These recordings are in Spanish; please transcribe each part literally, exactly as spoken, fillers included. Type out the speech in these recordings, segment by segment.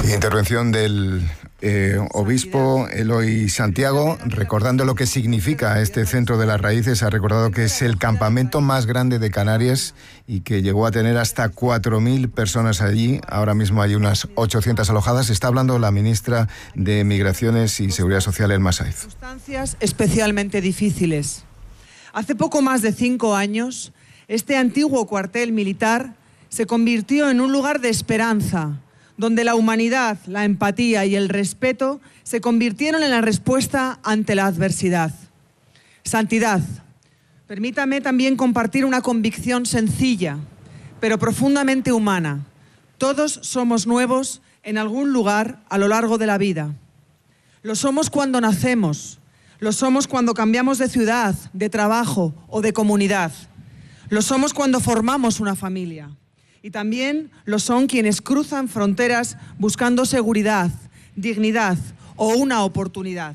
Intervención del eh, obispo Eloy Santiago, recordando lo que significa este Centro de las Raíces. Ha recordado que es el campamento más grande de Canarias y que llegó a tener hasta cuatro mil personas allí. Ahora mismo hay unas ochocientas alojadas. Está hablando la ministra de Migraciones y Seguridad Social, Elma Saiz. Circunstancias especialmente difíciles. Hace poco más de cinco años, este antiguo cuartel militar se convirtió en un lugar de esperanza, donde la humanidad, la empatía y el respeto se convirtieron en la respuesta ante la adversidad. Santidad. Permítame también compartir una convicción sencilla, pero profundamente humana. Todos somos nuevos en algún lugar a lo largo de la vida. Lo somos cuando nacemos, lo somos cuando cambiamos de ciudad, de trabajo o de comunidad. Lo somos cuando formamos una familia. Y también lo son quienes cruzan fronteras buscando seguridad, dignidad o una oportunidad.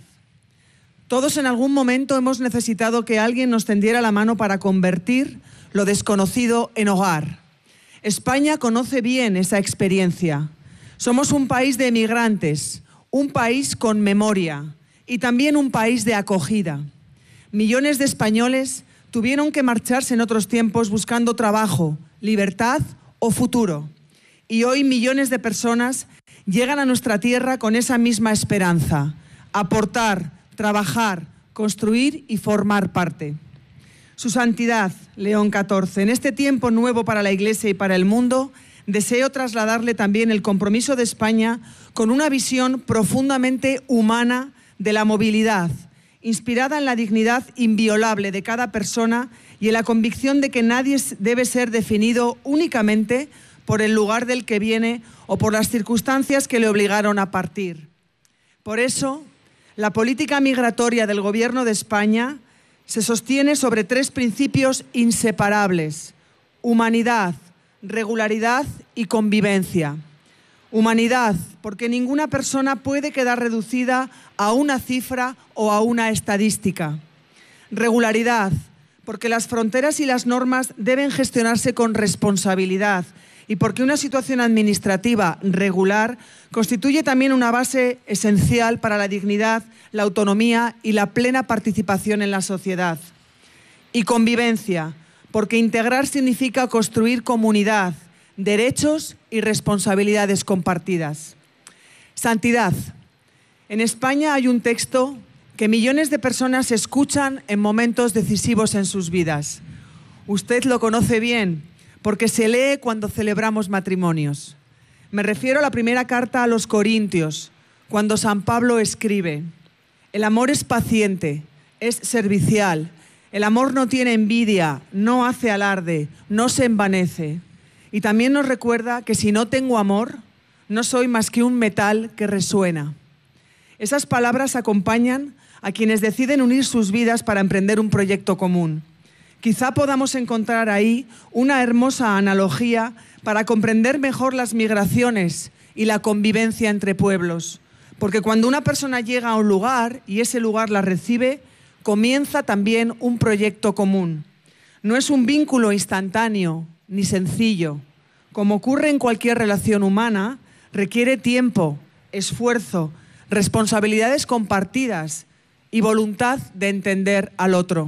Todos en algún momento hemos necesitado que alguien nos tendiera la mano para convertir lo desconocido en hogar. España conoce bien esa experiencia. Somos un país de emigrantes, un país con memoria y también un país de acogida. Millones de españoles tuvieron que marcharse en otros tiempos buscando trabajo, libertad o futuro. Y hoy millones de personas llegan a nuestra tierra con esa misma esperanza: aportar, trabajar, construir y formar parte. Su Santidad, León catorce, en este tiempo nuevo para la Iglesia y para el mundo, deseo trasladarle también el compromiso de España con una visión profundamente humana de la movilidad, inspirada en la dignidad inviolable de cada persona y en la convicción de que nadie debe ser definido únicamente por el lugar del que viene o por las circunstancias que le obligaron a partir. Por eso, la política migratoria del Gobierno de España se sostiene sobre tres principios inseparables: humanidad, regularidad y convivencia. Humanidad, porque ninguna persona puede quedar reducida a una cifra o a una estadística. Regularidad, porque las fronteras y las normas deben gestionarse con responsabilidad y porque una situación administrativa regular constituye también una base esencial para la dignidad, la autonomía y la plena participación en la sociedad. Y convivencia, porque integrar significa construir comunidad, derechos y responsabilidades compartidas. Santidad. En España hay un texto que millones de personas escuchan en momentos decisivos en sus vidas. Usted lo conoce bien, porque se lee cuando celebramos matrimonios. Me refiero a la primera carta a los Corintios, cuando San Pablo escribe: el amor es paciente, es servicial, el amor no tiene envidia, no hace alarde, no se envanece. Y también nos recuerda que si no tengo amor, no soy más que un metal que resuena. Esas palabras acompañan a quienes deciden unir sus vidas para emprender un proyecto común. Quizá podamos encontrar ahí una hermosa analogía para comprender mejor las migraciones y la convivencia entre pueblos. Porque cuando una persona llega a un lugar y ese lugar la recibe, comienza también un proyecto común. No es un vínculo instantáneo ni sencillo. Como ocurre en cualquier relación humana, requiere tiempo, esfuerzo, responsabilidades compartidas y voluntad de entender al otro.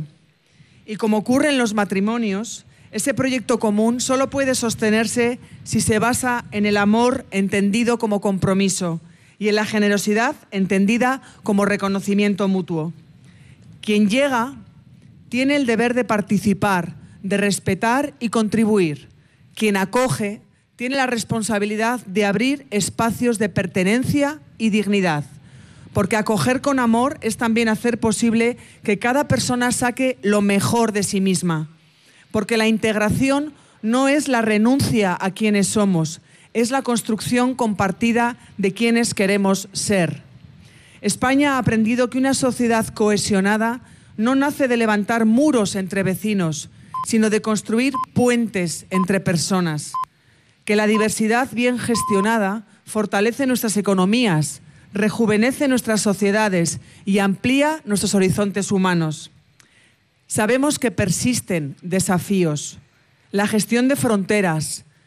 Y como ocurre en los matrimonios, ese proyecto común solo puede sostenerse si se basa en el amor entendido como compromiso y en la generosidad entendida como reconocimiento mutuo. Quien llega tiene el deber de participar, de respetar y contribuir. Quien acoge tiene la responsabilidad de abrir espacios de pertenencia y dignidad. Porque acoger con amor es también hacer posible que cada persona saque lo mejor de sí misma. Porque la integración no es la renuncia a quienes somos, es la construcción compartida de quienes queremos ser. España ha aprendido que una sociedad cohesionada no nace de levantar muros entre vecinos, sino de construir puentes entre personas. Que la diversidad bien gestionada fortalece nuestras economías, rejuvenece nuestras sociedades y amplía nuestros horizontes humanos. Sabemos que persisten desafíos: la gestión de fronteras,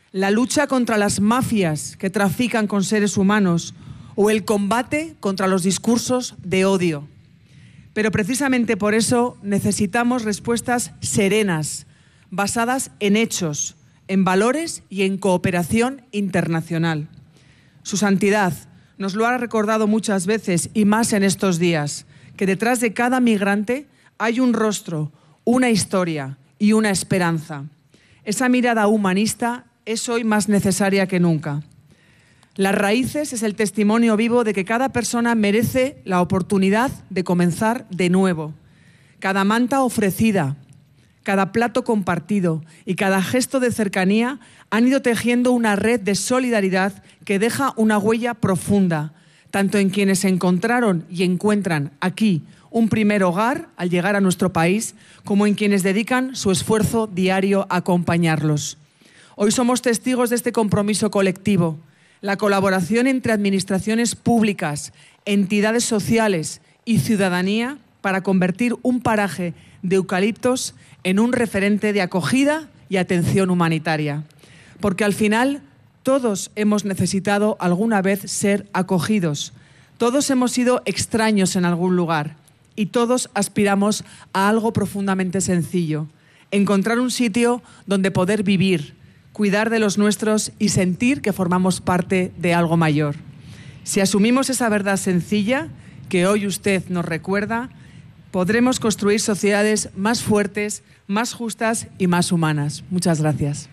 la lucha contra las mafias que trafican con seres humanos o el combate contra los discursos de odio. Pero precisamente por eso necesitamos respuestas serenas, basadas en hechos, en valores y en cooperación internacional. Su Santidad nos lo ha recordado muchas veces y más en estos días, que detrás de cada migrante hay un rostro, una historia y una esperanza. Esa mirada humanista es hoy más necesaria que nunca. Las Raíces es el testimonio vivo de que cada persona merece la oportunidad de comenzar de nuevo. Cada manta ofrecida, cada plato compartido y cada gesto de cercanía han ido tejiendo una red de solidaridad que deja una huella profunda, tanto en quienes encontraron y encuentran aquí un primer hogar al llegar a nuestro país, como en quienes dedican su esfuerzo diario a acompañarlos. Hoy somos testigos de este compromiso colectivo, la colaboración entre administraciones públicas, entidades sociales y ciudadanía para convertir un paraje de eucaliptos en un referente de acogida y atención humanitaria. Porque al final todos hemos necesitado alguna vez ser acogidos, todos hemos sido extraños en algún lugar y todos aspiramos a algo profundamente sencillo, encontrar un sitio donde poder vivir, cuidar de los nuestros y sentir que formamos parte de algo mayor. Si asumimos esa verdad sencilla que hoy usted nos recuerda, podremos construir sociedades más fuertes, más justas y más humanas. Muchas gracias.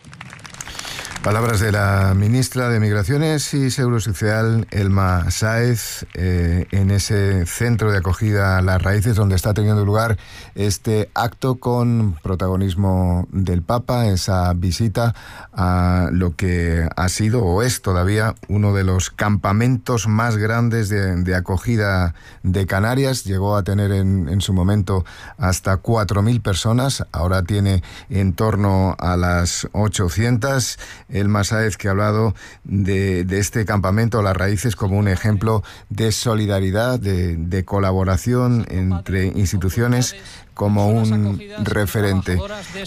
Palabras de la ministra de Migraciones y Seguro Social, Elma Sáez, eh, en ese centro de acogida Las Raíces, donde está teniendo lugar este acto con protagonismo del Papa, esa visita a lo que ha sido o es todavía uno de los campamentos más grandes de, de acogida de Canarias. Llegó a tener en, en su momento hasta cuatro mil personas, ahora tiene en torno a las ochocientas. Elma Sáez, que ha hablado de, de este campamento Las Raíces como un ejemplo de solidaridad, de, de colaboración entre instituciones, como un referente.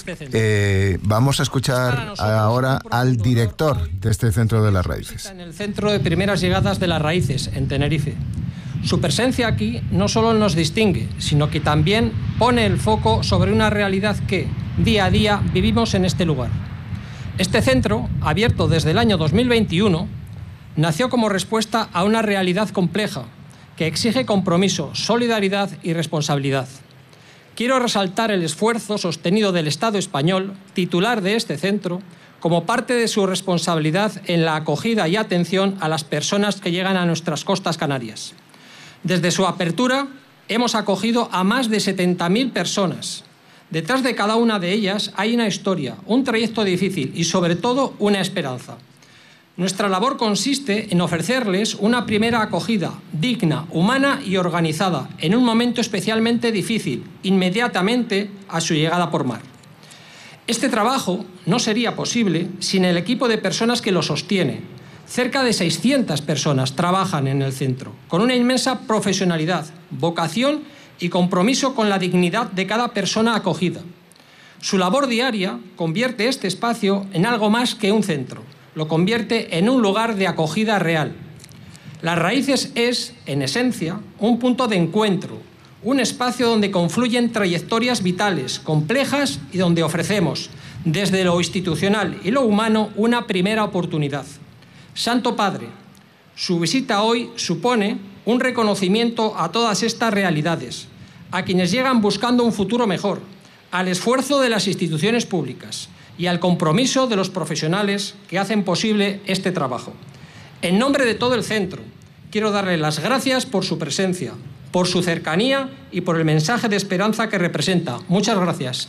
Eh, vamos a escuchar ahora al director de este centro de Las Raíces. En el centro de primeras llegadas de Las Raíces, en Tenerife. Su presencia aquí no solo nos distingue, sino que también pone el foco sobre una realidad que, día a día, vivimos en este lugar. Este centro, abierto desde el año dos mil veintiuno, nació como respuesta a una realidad compleja que exige compromiso, solidaridad y responsabilidad. Quiero resaltar el esfuerzo sostenido del Estado español, titular de este centro, como parte de su responsabilidad en la acogida y atención a las personas que llegan a nuestras costas canarias. Desde su apertura, hemos acogido a más de setenta mil personas. Detrás de cada una de ellas hay una historia, un trayecto difícil y, sobre todo, una esperanza. Nuestra labor consiste en ofrecerles una primera acogida digna, humana y organizada en un momento especialmente difícil, inmediatamente a su llegada por mar. Este trabajo no sería posible sin el equipo de personas que lo sostiene. Cerca de seiscientas personas trabajan en el centro, con una inmensa profesionalidad, vocación y compromiso con la dignidad de cada persona acogida. Su labor diaria convierte este espacio en algo más que un centro, lo convierte en un lugar de acogida real. Las Raíces es, en esencia, un punto de encuentro, un espacio donde confluyen trayectorias vitales, complejas y donde ofrecemos, desde lo institucional y lo humano, una primera oportunidad. Santo Padre, su visita hoy supone un reconocimiento a todas estas realidades, a quienes llegan buscando un futuro mejor, al esfuerzo de las instituciones públicas y al compromiso de los profesionales que hacen posible este trabajo. En nombre de todo el centro, quiero darle las gracias por su presencia, por su cercanía y por el mensaje de esperanza que representa. Muchas gracias.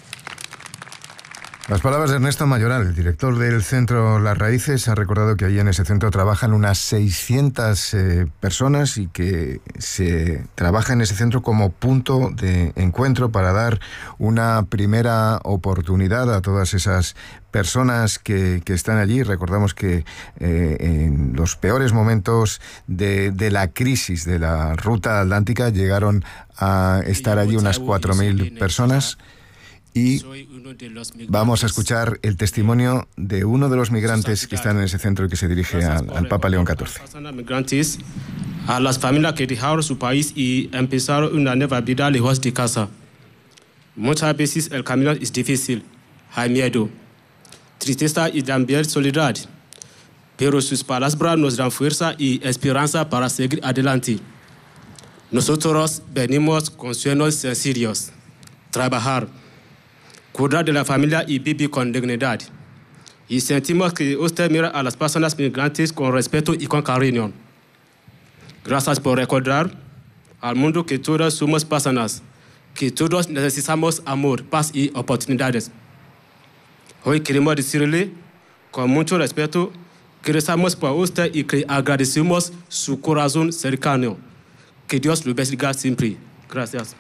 Las palabras de Ernesto Mayoral, el director del centro Las Raíces, ha recordado que allí en ese centro trabajan unas seiscientas eh, personas y que se trabaja en ese centro como punto de encuentro para dar una primera oportunidad a todas esas personas que, que están allí. Recordamos que eh, en los peores momentos de, de la crisis de la ruta atlántica llegaron a estar allí unas cuatro mil personas. Y vamos a escuchar el testimonio de uno de los migrantes que están en ese centro y que se dirige al, al Papa León catorce. A las familias que dejaron su país y empezaron una nueva vida lejos de casa. Muchas veces el camino es difícil, hay miedo, tristeza y también soledad. Pero sus palabras nos dan fuerza y esperanza para seguir adelante. Nosotros venimos con sueños sencillos, trabajar, cuidar de la familia y vivir con dignidad. Y sentimos que usted mira a las personas migrantes con respeto y con cariño. Gracias por recordar al mundo que todos somos personas, que todos necesitamos amor, paz y oportunidades. Hoy queremos decirle con mucho respeto que rezamos por usted y que agradecemos su corazón cercano. Que Dios lo bendiga siempre. Gracias.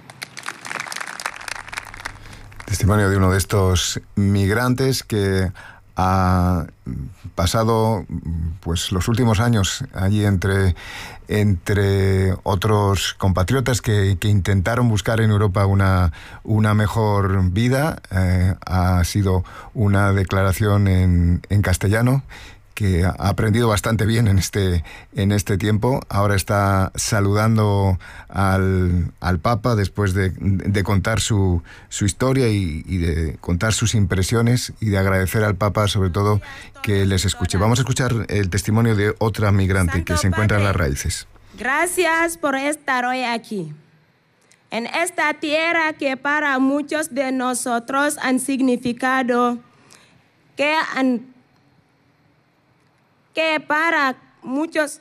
Testimonio de uno de estos migrantes que ha pasado pues los últimos años allí entre, entre otros compatriotas que, que intentaron buscar en Europa una, una mejor vida. Eh, ha sido una declaración en, en castellano que ha aprendido bastante bien en este, en este tiempo. Ahora está saludando al, al Papa después de, de contar su, su historia y, y de contar sus impresiones y de agradecer al Papa sobre todo que les escuche. Vamos a escuchar el testimonio de otra migrante que se encuentra en las raíces. Gracias por estar hoy aquí, en esta tierra que para muchos de nosotros han significado que han que para muchos...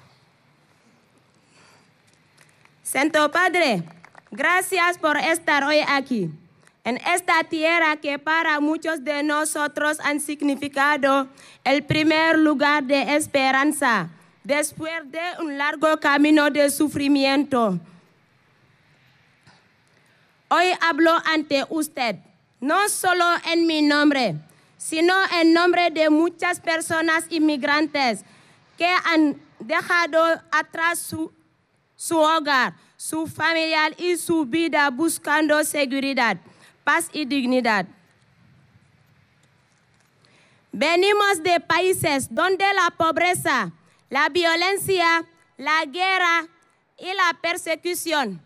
Santo Padre, gracias por estar hoy aquí, en esta tierra que para muchos de nosotros han significado el primer lugar de esperanza, después de un largo camino de sufrimiento. Hoy hablo ante usted, no solo en mi nombre, sino en nombre de muchas personas inmigrantes que han dejado atrás su, su hogar, su familia y su vida buscando seguridad, paz y dignidad. Venimos de países donde la pobreza, la violencia, la guerra y la persecución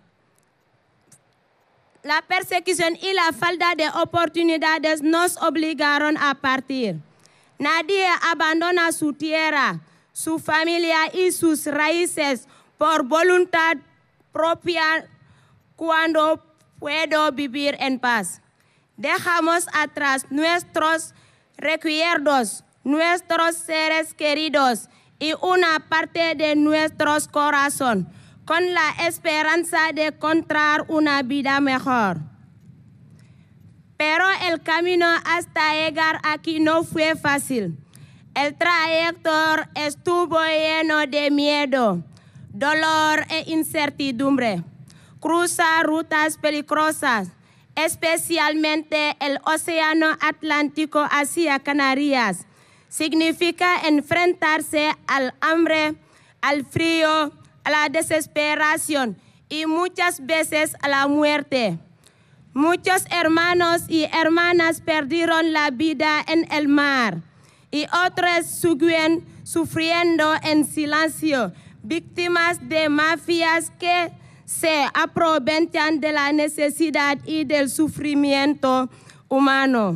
La persecución y la falta de oportunidades nos obligaron a partir. Nadie abandona su tierra, su familia y sus raíces por voluntad propia cuando puedo vivir en paz. Dejamos atrás nuestros recuerdos, nuestros seres queridos y una parte de nuestros corazones, con la esperanza de encontrar una vida mejor. Pero el camino hasta llegar aquí no fue fácil. El trayecto estuvo lleno de miedo, dolor e incertidumbre. Cruzar rutas peligrosas, especialmente el Océano Atlántico hacia Canarias, significa enfrentarse al hambre, al frío, a la desesperación y muchas veces a la muerte. Muchos hermanos y hermanas perdieron la vida en el mar y otros siguen sufriendo en silencio, víctimas de mafias que se aprovechan de la necesidad y del sufrimiento humano.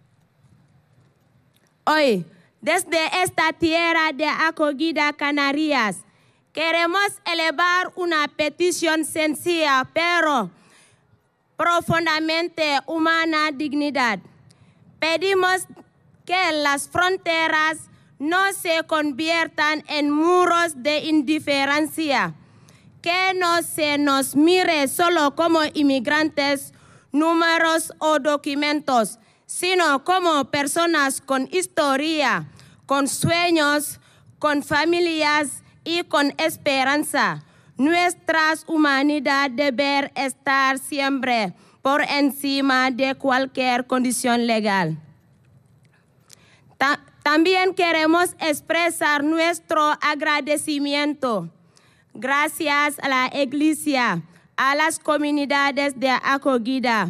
Hoy, desde esta tierra de acogida Canarias, queremos elevar una petición sencilla, pero profundamente humana dignidad. Pedimos que las fronteras no se conviertan en muros de indiferencia, que no se nos mire solo como inmigrantes, números o documentos, sino como personas con historia, con sueños, con familias y con esperanza. Nuestra humanidad debe estar siempre por encima de cualquier condición legal. Ta- también queremos expresar nuestro agradecimiento. Gracias a la Iglesia, a las comunidades de acogida,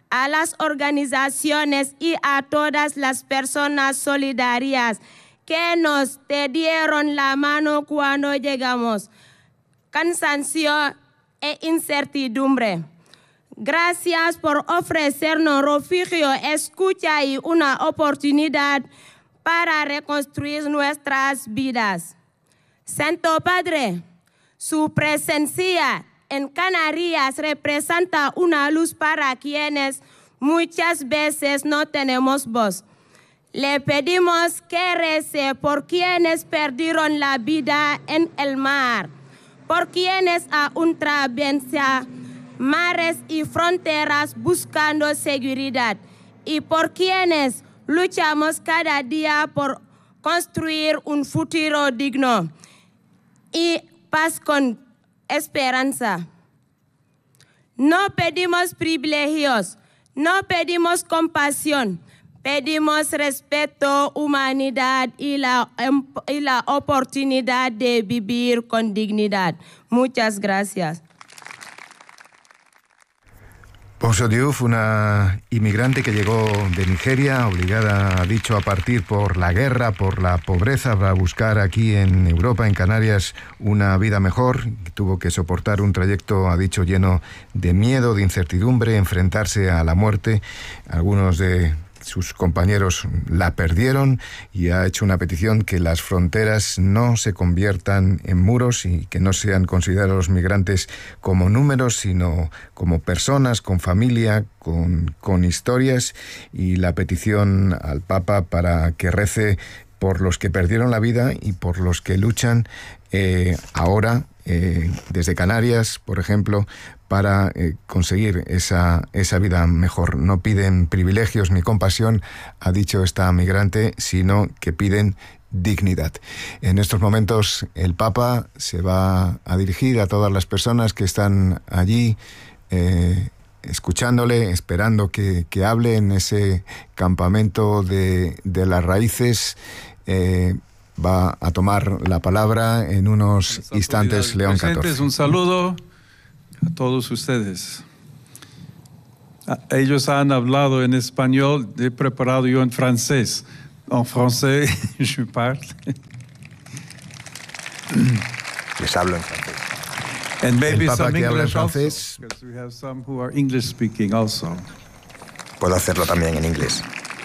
a las organizaciones y a todas las personas solidarias que nos tendieron la mano cuando llegamos. Cansancio e incertidumbre. Gracias por ofrecernos refugio, escucha y una oportunidad para reconstruir nuestras vidas. Santo Padre, su presencia en Canarias representa una luz para quienes muchas veces no tenemos voz. Le pedimos que rece por quienes perdieron la vida en el mar, por quienes aún atraviesan mares y fronteras buscando seguridad y por quienes luchamos cada día por construir un futuro digno y paz con esperanza. No pedimos privilegios, no pedimos compasión, pedimos respeto, humanidad y la, y la oportunidad de vivir con dignidad. Muchas gracias. Ponso Diouf, una inmigrante que llegó de Nigeria, obligada, ha dicho, a partir por la guerra, por la pobreza, para buscar aquí en Europa, en Canarias, una vida mejor. Tuvo que soportar un trayecto, ha dicho, lleno de miedo, de incertidumbre, enfrentarse a la muerte. Algunos de sus compañeros la perdieron y ha hecho una petición que las fronteras no se conviertan en muros y que no sean considerados los migrantes como números, sino como personas, con familia, con, con historias, y la petición al Papa para que rece por los que perdieron la vida y por los que luchan eh, ahora eh, desde Canarias, por ejemplo, para eh, conseguir esa, esa vida mejor. No piden privilegios ni compasión, ha dicho esta migrante, sino que piden dignidad. En estos momentos el Papa se va a dirigir a todas las personas que están allí eh, escuchándole, esperando que, que hable en ese campamento de, de las raíces. Eh, va a tomar la palabra en unos instantes León catorce. Un saludo a todos ustedes. Ellos han hablado en español, he preparado yo en francés. En francés, je parle. Les hablo en francés. And maybe El Papa some que habla en English also, francés. because we have some who are English speaking also. Puedo hacerlo también en inglés.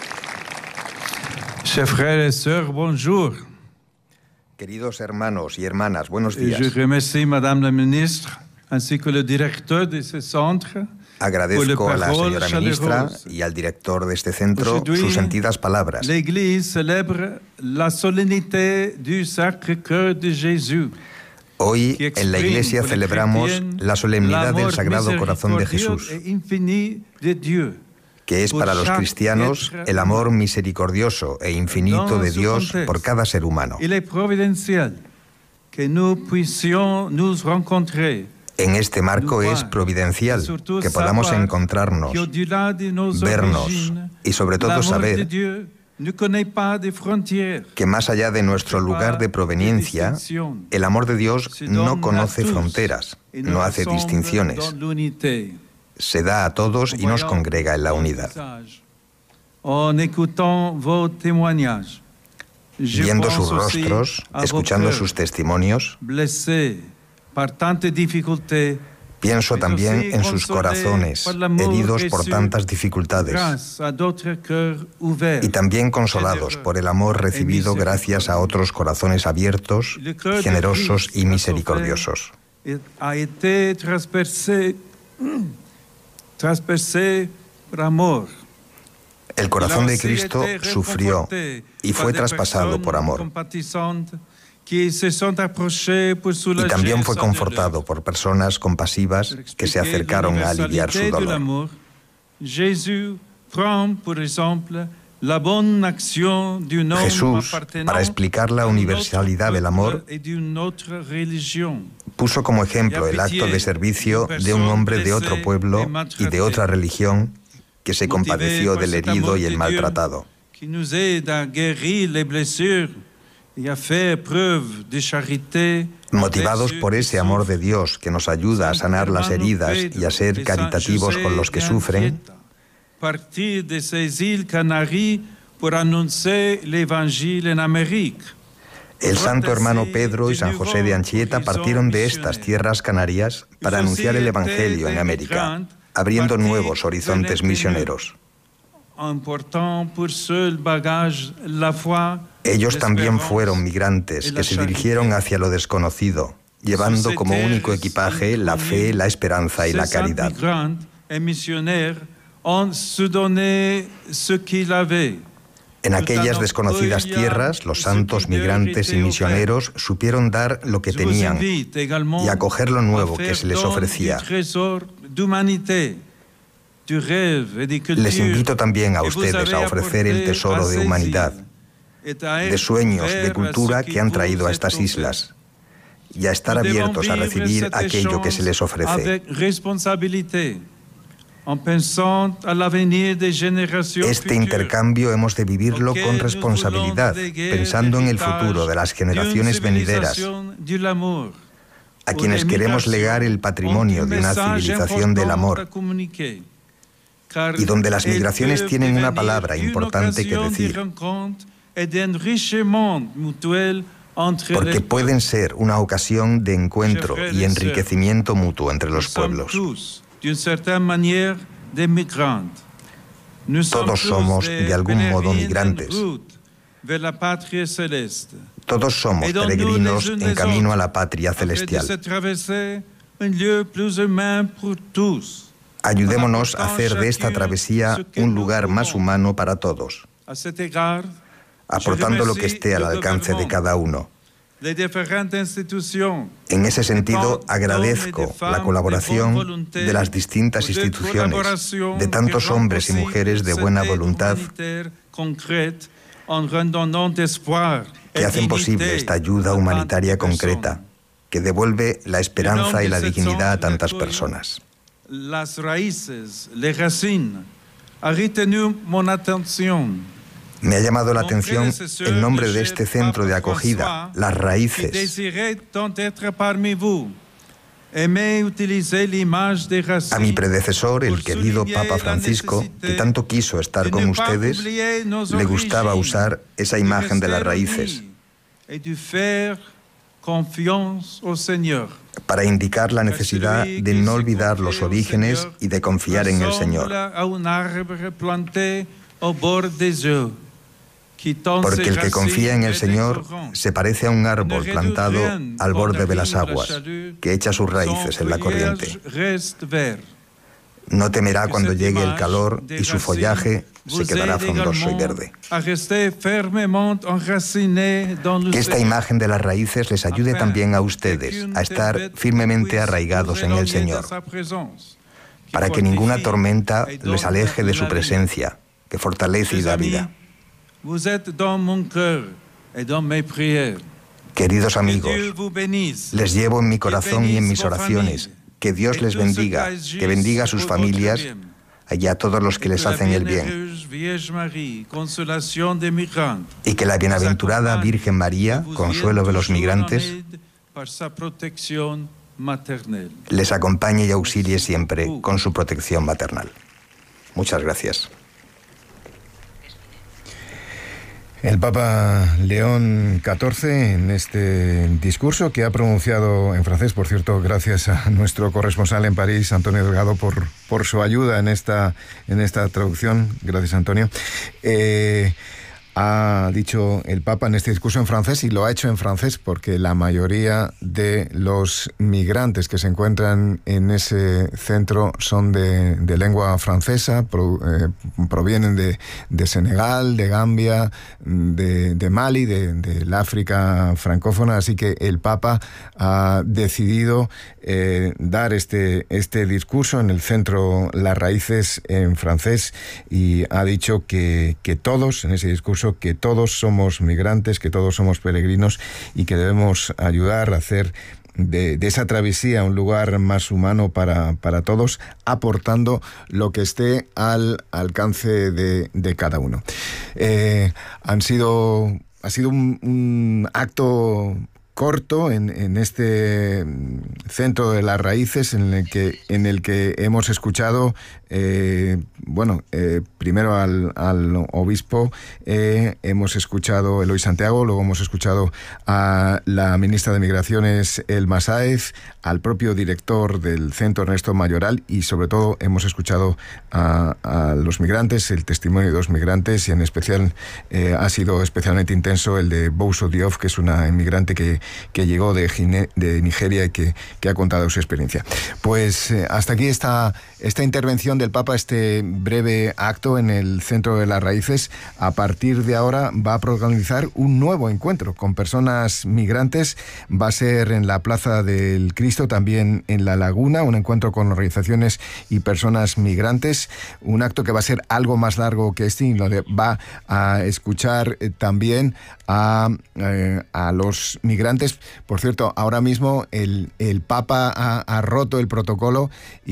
Chers frères et sœurs, bonjour. Queridos hermanos y hermanas, buenos Et días. je remercie Madame la Ministre ainsi que le directeur de ce centre. Agradezco a la señora ministra y al director de este centro sus sentidas palabras. L'Église célèbre la solennité du Sacré-Cœur de Jésus. Hoy en la Iglesia celebramos la solemnidad del Sagrado Corazón de Jesús, que es para los cristianos el amor misericordioso e infinito de Dios por cada ser humano. Il est providentiel que nous puissions nous rencontrer. En este marco es providencial que podamos encontrarnos, vernos y sobre todo saber que más allá de nuestro lugar de proveniencia, el amor de Dios no conoce fronteras, no hace distinciones. Se da a todos y nos congrega en la unidad. Viendo sus rostros, escuchando sus testimonios, pienso también en sus corazones, heridos por tantas dificultades, y también consolados por el amor recibido gracias a otros corazones abiertos, generosos y misericordiosos. El corazón de Cristo sufrió y fue traspasado por amor. Y también fue confortado por personas compasivas que se acercaron a aliviar su dolor. Jesús, para explicar la universalidad del amor, puso como ejemplo el acto de servicio de un hombre de otro pueblo y de otra religión que se compadeció del herido y el maltratado. Motivados por ese amor de Dios que nos ayuda a sanar las heridas y a ser caritativos con los que sufren, partir de ces îles Canaries pour annoncer l'évangile en Amérique. El santo hermano Pedro y San José de Anchieta partieron de estas tierras canarias para anunciar el Evangelio en América, abriendo nuevos horizontes misioneros. Ellos también fueron migrantes que se dirigieron hacia lo desconocido, llevando como único equipaje la fe, la esperanza y la caridad. En aquellas desconocidas tierras, los santos migrantes y misioneros supieron dar lo que tenían y acoger lo nuevo que se les ofrecía. Les invito también a ustedes a ofrecer el tesoro de humanidad, de sueños, de cultura que han traído a estas islas, y a estar abiertos a recibir aquello que se les ofrece. Este intercambio hemos de vivirlo con responsabilidad, pensando en el futuro de las generaciones venideras, a quienes queremos legar el patrimonio de una civilización del amor, y donde las migraciones tienen una palabra importante que decir, porque pueden ser una ocasión de encuentro y enriquecimiento mutuo entre los pueblos. Todos somos, de algún modo, migrantes. Todos somos peregrinos en camino a la patria celestial. Ayudémonos a hacer de esta travesía un lugar más humano para todos, aportando lo que esté al alcance de cada uno. En ese sentido, agradezco la colaboración de las distintas instituciones, de tantos hombres y mujeres de buena voluntad que hacen posible esta ayuda humanitaria concreta, que devuelve la esperanza y la dignidad a tantas personas. Las raíces, les racines, han retenu mon atención. Me ha llamado la atención el nombre de este centro de acogida, Las Raíces. A mi predecesor, el querido Papa Francisco, que tanto quiso estar con ustedes, le gustaba usar esa imagen de las raíces para indicar la necesidad de no olvidar los orígenes y de confiar en el Señor. Porque el que confía en el Señor se parece a un árbol plantado al borde de las aguas, que echa sus raíces en la corriente. No temerá cuando llegue el calor y su follaje se quedará frondoso y verde. Que esta imagen de las raíces les ayude también a ustedes a estar firmemente arraigados en el Señor, para que ninguna tormenta les aleje de su presencia, que fortalece y da vida. Queridos amigos, les llevo en mi corazón y en mis oraciones. Que Dios les bendiga, que bendiga a sus familias y a todos los que les hacen el bien. Y que la bienaventurada Virgen María, consuelo de los migrantes, les acompañe y auxilie siempre con su protección maternal. Muchas gracias. El Papa León catorce, en este discurso que ha pronunciado en francés, por cierto, gracias a nuestro corresponsal en París, Antonio Delgado, por, por su ayuda en esta, en esta traducción. Gracias, Antonio. Eh, ha dicho el Papa en este discurso en francés, y lo ha hecho en francés porque la mayoría de los migrantes que se encuentran en ese centro son de, de lengua francesa, pro, eh, provienen de, de Senegal, de Gambia, de, de Mali, de, de la África francófona, así que el Papa ha decidido eh, dar este, este discurso en el centro Las Raíces en francés, y ha dicho que, que todos, en ese discurso, que todos somos migrantes, que todos somos peregrinos y que debemos ayudar a hacer de, de esa travesía un lugar más humano para, para todos, aportando lo que esté al alcance de, de cada uno. Eh, han sido, ha sido un, un acto corto en, en este centro de Las Raíces, en el que, en el que hemos escuchado Eh, bueno, eh, primero al, al obispo, eh, hemos escuchado a Eloy Santiago, luego hemos escuchado a la ministra de Migraciones, Elma Sáez, al propio director del centro, Ernesto Mayoral, y sobre todo hemos escuchado a, a los migrantes, el testimonio de dos migrantes, y en especial eh, ha sido especialmente intenso el de Bousso Diouf, que es una inmigrante que, que llegó de, Gine, de Nigeria y que, que ha contado su experiencia. Pues eh, hasta aquí esta, esta intervención del Papa, este breve acto en el Centro de las Raíces. A partir de ahora va a protagonizar un nuevo encuentro con personas migrantes. Va a ser en la Plaza del Cristo, también en La Laguna, un encuentro con organizaciones y personas migrantes. Un acto que va a ser algo más largo que este, y donde va a escuchar eh, también a, eh, a los migrantes. Por cierto, ahora mismo el, el Papa ha, ha roto el protocolo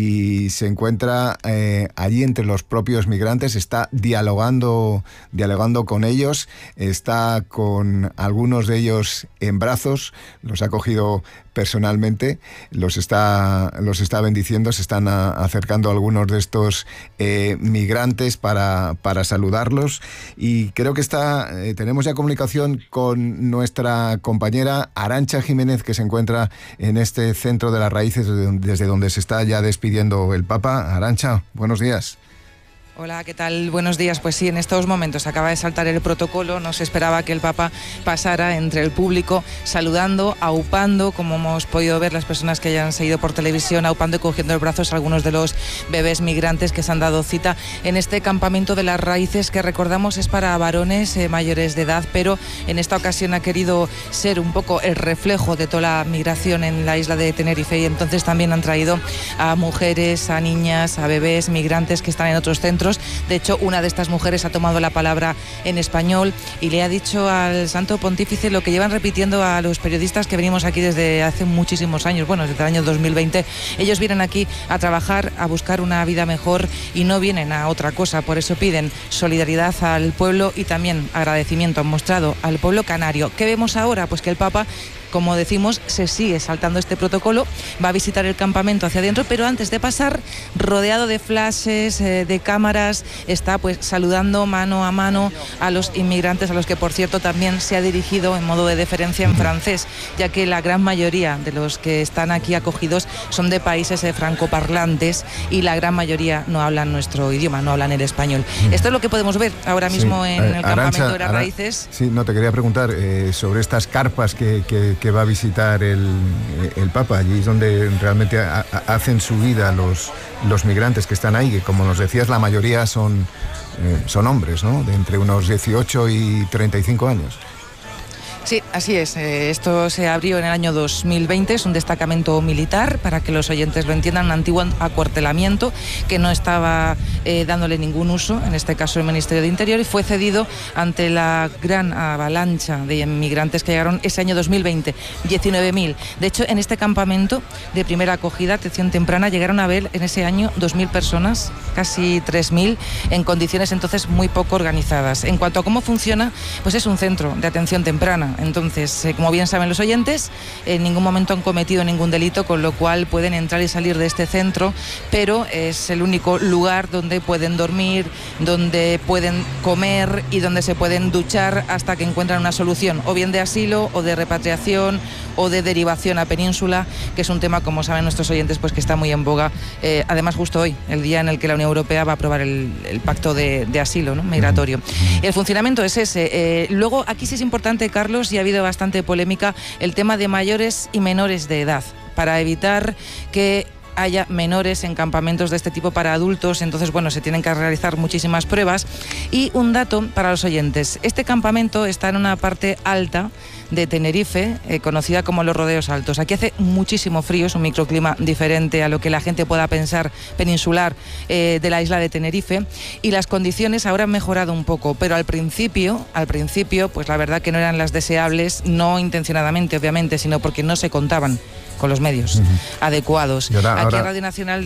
y se encuentra eh, allí entre los propios migrantes, está dialogando, dialogando con ellos, está con algunos de ellos en brazos, los ha cogido personalmente, los está, los está bendiciendo, se están a, acercando algunos de estos eh, migrantes para, para saludarlos, y creo que está, eh, tenemos ya comunicación con nuestra compañera Arantxa Jiménez, que se encuentra en este Centro de las Raíces, desde donde se está ya despidiendo el Papa. Arantxa, buenos días. Hola, ¿qué tal? Buenos días. Pues sí, en estos momentos acaba de saltar el protocolo. No se esperaba que el Papa pasara entre el público saludando, aupando, como hemos podido ver las personas que hayan seguido por televisión, aupando y cogiendo en brazos a algunos de los bebés migrantes que se han dado cita en este campamento de las Raíces, que recordamos es para varones eh, mayores de edad, pero en esta ocasión ha querido ser un poco el reflejo de toda la migración en la isla de Tenerife, y entonces también han traído a mujeres, a niñas, a bebés migrantes que están en otros centros. De hecho, una de estas mujeres ha tomado la palabra en español y le ha dicho al Santo Pontífice lo que llevan repitiendo a los periodistas que venimos aquí desde hace muchísimos años, bueno, desde el año dos mil veinte. Ellos vienen aquí a trabajar, a buscar una vida mejor y no vienen a otra cosa. Por eso piden solidaridad al pueblo y también agradecimiento han mostrado al pueblo canario. ¿Qué vemos ahora? Pues que el Papa, como decimos, se sigue saltando este protocolo, va a visitar el campamento hacia adentro, pero antes de pasar, rodeado de flashes, eh, de cámaras, está pues saludando mano a mano a los inmigrantes, a los que por cierto también se ha dirigido en modo de deferencia en francés, ya que la gran mayoría de los que están aquí acogidos son de países eh, francoparlantes y la gran mayoría no hablan nuestro idioma, no hablan el español. Esto es lo que podemos ver ahora mismo sí. en el Arantxa, campamento de las Ara, Raíces. Sí, no, te quería preguntar eh, sobre estas carpas que, que que va a visitar el, el Papa. Allí es donde realmente a, a, hacen su vida los, los migrantes que están ahí, que como nos decías la mayoría son, eh, son hombres, ¿no? De entre unos dieciocho y treinta y cinco años. Sí, así es. Eh, esto se abrió en el año dos mil veinte, es un destacamento militar, para que los oyentes lo entiendan, un antiguo acuartelamiento que no estaba eh, dándole ningún uso, en este caso el Ministerio de Interior, y fue cedido ante la gran avalancha de inmigrantes que llegaron ese año dos mil veinte, diecinueve mil. De hecho, en este campamento de primera acogida, atención temprana, llegaron a ver en ese año dos mil personas, casi tres mil, en condiciones entonces muy poco organizadas. En cuanto a cómo funciona, pues es un centro de atención temprana. Entonces, eh, como bien saben los oyentes, en ningún momento han cometido ningún delito, con lo cual pueden entrar y salir de este centro, pero es el único lugar donde pueden dormir, donde pueden comer y donde se pueden duchar hasta que encuentran una solución, o bien de asilo, o de repatriación, o de derivación a península, que es un tema, como saben nuestros oyentes, pues que está muy en boga. Eh, además, justo hoy, el día en el que la Unión Europea va a aprobar el, el pacto de, de asilo, ¿no?, migratorio. El funcionamiento es ese. Eh, luego, aquí sí es importante, Carlos, y ha habido bastante polémica, el tema de mayores y menores de edad, para evitar que haya menores en campamentos de este tipo para adultos. Entonces, bueno, se tienen que realizar muchísimas pruebas. Y un dato para los oyentes: este campamento está en una parte alta de Tenerife, eh, conocida como los Rodeos Altos. Aquí hace muchísimo frío, es un microclima diferente a lo que la gente pueda pensar peninsular eh, de la isla de Tenerife, y las condiciones ahora han mejorado un poco, pero al principio, al principio, pues la verdad que no eran las deseables, no intencionadamente, obviamente, sino porque no se contaban con los medios uh-huh. adecuados. Ahora, Aquí ahora... en Radio Nacional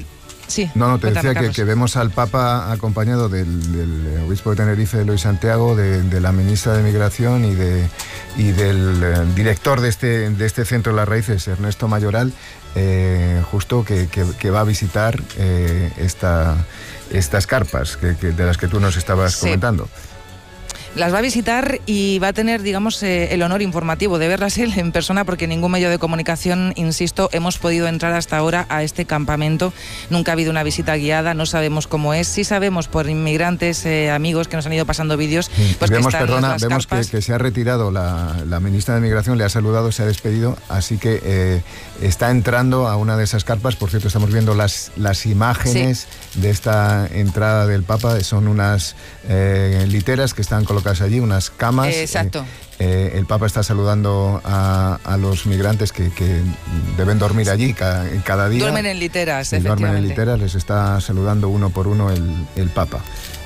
Sí, no, no, te decía que, que vemos al Papa acompañado del, del obispo de Tenerife, Eloy Santiago, de, de la ministra de Migración y, de, y del eh, director de este, de este Centro de las Raíces, Ernesto Mayoral, eh, justo que, que, que va a visitar eh, esta, estas carpas que, que, de las que tú nos estabas sí. comentando. Las va a visitar y va a tener, digamos, eh, el honor informativo de verlas él en persona, porque ningún medio de comunicación, insisto, hemos podido entrar hasta ahora a este campamento. Nunca ha habido una visita guiada, no sabemos cómo es. Sí sabemos por inmigrantes, eh, amigos que nos han ido pasando vídeos. Sí, pues vemos, que perdona, vemos que, que se ha retirado la, la ministra de Migración, le ha saludado, se ha despedido, así que eh, está entrando a una de esas carpas. Por cierto, estamos viendo las, las imágenes sí. de esta entrada del Papa. Son unas eh, literas que están colocadas allí, unas camas. Exacto. Eh, eh, el Papa está saludando a, a los migrantes que, que deben dormir allí cada, cada día. Duermen en literas, efectivamente. Duermen en literas, les está saludando uno por uno el, el Papa.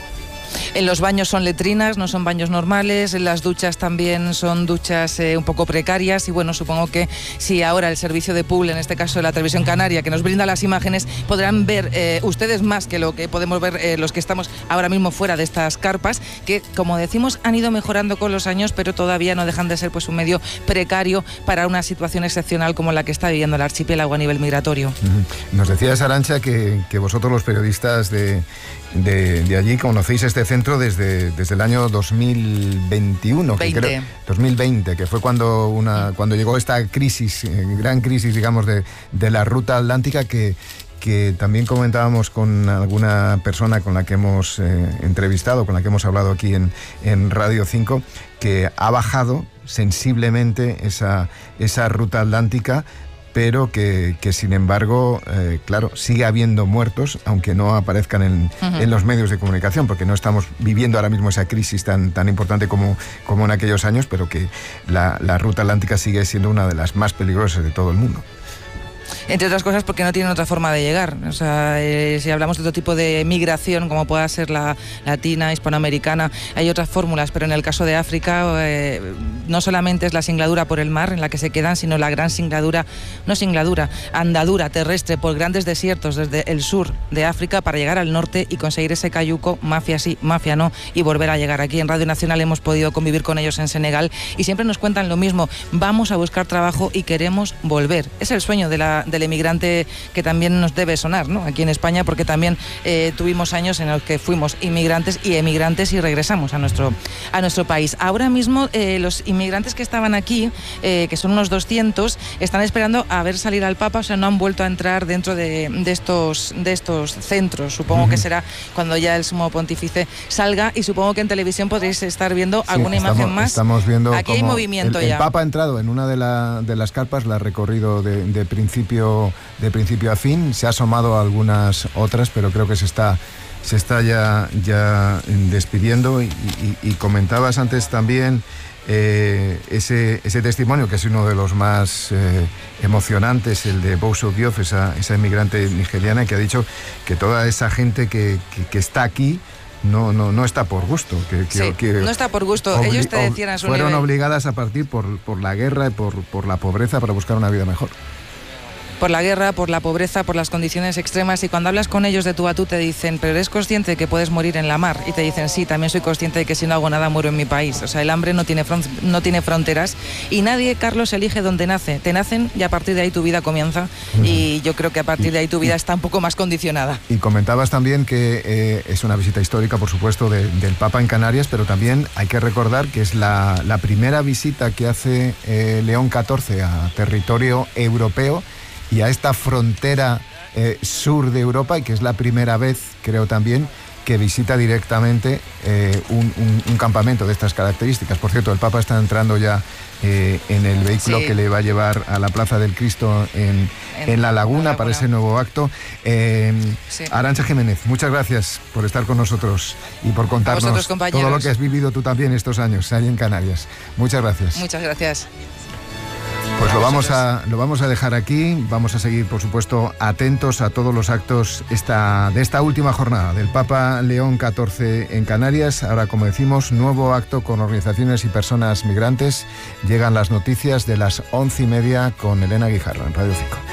En los baños son letrinas, no son baños normales, en las duchas también son duchas eh, un poco precarias y bueno, supongo que si ahora el servicio de Pool, en este caso de la Televisión Canaria, que nos brinda las imágenes, podrán ver eh, ustedes más que lo que podemos ver eh, los que estamos ahora mismo fuera de estas carpas, que como decimos han ido mejorando con los años, pero todavía no dejan de ser pues un medio precario para una situación excepcional como la que está viviendo el archipiélago a nivel migratorio. Uh-huh. Nos decías, Arantxa, que, que vosotros los periodistas de... De, de allí conocéis este centro desde, desde el año dos mil veintiuno, que creo, dos mil veinte, que fue cuando, una, cuando llegó esta crisis, eh, gran crisis, digamos, de, de la ruta atlántica, que, que también comentábamos con alguna persona con la que hemos eh, entrevistado, con la que hemos hablado aquí en, en Radio cinco, que ha bajado sensiblemente esa, esa ruta atlántica, pero que, que sin embargo, eh, claro, sigue habiendo muertos, aunque no aparezcan en, uh-huh. en los medios de comunicación, porque no estamos viviendo ahora mismo esa crisis tan, tan importante como, como en aquellos años, pero que la, la ruta atlántica sigue siendo una de las más peligrosas de todo el mundo. Entre otras cosas porque no tienen otra forma de llegar. O sea, eh, si hablamos de otro tipo de migración, como pueda ser la latina, hispanoamericana, hay otras fórmulas, pero en el caso de África eh, no solamente es la singladura por el mar en la que se quedan, sino la gran singladura, no singladura, andadura terrestre por grandes desiertos desde el sur de África para llegar al norte y conseguir ese cayuco, mafia sí, mafia no, y volver a llegar aquí. En Radio Nacional hemos podido convivir con ellos en Senegal y siempre nos cuentan lo mismo: vamos a buscar trabajo y queremos volver. Es el sueño de la del emigrante que también nos debe sonar, ¿no? Aquí en España, porque también eh, tuvimos años en los que fuimos inmigrantes y emigrantes y regresamos a nuestro, a nuestro país. Ahora mismo eh, los inmigrantes que estaban aquí, eh, que son unos doscientos, están esperando a ver salir al Papa, o sea, no han vuelto a entrar dentro de, de, estos, de estos centros. Supongo uh-huh. que será cuando ya el sumo pontífice salga, y supongo que en televisión podréis estar viendo sí, alguna estamos, imagen más. Estamos viendo aquí hay movimiento el, ya. El Papa ha entrado en una de, la, de las carpas, la ha recorrido de, de principio de principio a fin, se ha asomado a algunas otras, pero creo que se está se está ya, ya despidiendo y, y, y comentabas antes también eh, ese, ese testimonio que es uno de los más eh, emocionantes, el de Boso Diof, esa, esa inmigrante nigeriana que ha dicho que toda esa gente que, que, que está aquí No, no, no está por gusto. Que, que, sí, que no está por gusto. Obli- Ellos te decían a su fueron nivel. obligadas a partir por, por la guerra y por, por la pobreza para buscar una vida mejor. Por la guerra, por la pobreza, por las condiciones extremas, y cuando hablas con ellos de tú a tú te dicen, pero ¿eres consciente de que puedes morir en la mar? Y te dicen, sí, también soy consciente de que si no hago nada muero en mi país. O sea, el hambre no tiene, fron- no tiene fronteras, y nadie, Carlos, elige dónde nace. Te nacen y a partir de ahí tu vida comienza, uh-huh. y yo creo que a partir de ahí tu vida está un poco más condicionada. Y comentabas también que eh, es una visita histórica, por supuesto, de, del Papa en Canarias, pero también hay que recordar que es la, la primera visita que hace eh, León catorce a territorio europeo y a esta frontera eh, sur de Europa, y que es la primera vez, creo también, que visita directamente eh, un, un, un campamento de estas características. Por cierto, el Papa está entrando ya eh, en el vehículo sí. que le va a llevar a la Plaza del Cristo en, en, en La Laguna, Laguna para ese nuevo acto. Eh, sí. Arantxa Jiménez, muchas gracias por estar con nosotros y por contarnos todo lo que has vivido tú también estos años ahí en Canarias. Muchas gracias. Muchas gracias. Pues lo vamos a lo vamos a dejar aquí. Vamos a seguir, por supuesto, atentos a todos los actos esta, de esta última jornada del Papa León catorce en Canarias. Ahora, como decimos, nuevo acto con organizaciones y personas migrantes. Llegan las noticias de las once y media con Elena Guijarro en Radio cinco.